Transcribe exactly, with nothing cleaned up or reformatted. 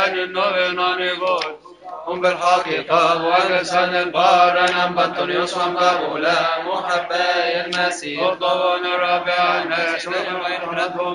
أن النوبنا نقول هم بالحقيقة وجسد القارن بطن يصوم قبولا محبي المسيح اطلبون الرب عنا شكرا وإن